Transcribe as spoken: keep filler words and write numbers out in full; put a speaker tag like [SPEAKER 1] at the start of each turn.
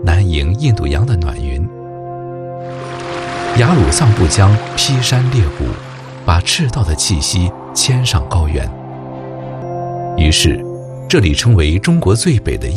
[SPEAKER 1] 难迎印度洋的暖云。雅鲁藏布江劈山裂谷，把赤道的气息迁上高原。于是，这里成为中国最北的